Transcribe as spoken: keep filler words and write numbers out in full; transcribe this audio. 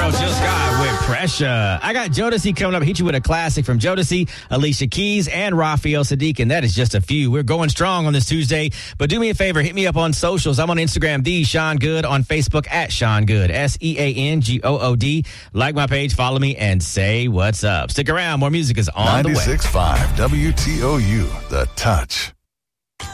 girl Jill Scott with Pressure. I got Jodeci coming up. Hit you with a classic from Jodeci, Alicia Keys, and Raphael Sadiq. And that is just a few. We're going strong on this Tuesday. But do me a favor. Hit me up on socials. I'm on Instagram, the Sean Good. On Facebook, at Sean Good. S E A N G O O D. Like my page, follow me, and say what's up. Stick around. More music is on the way. ninety-six point five W T O U, The Touch.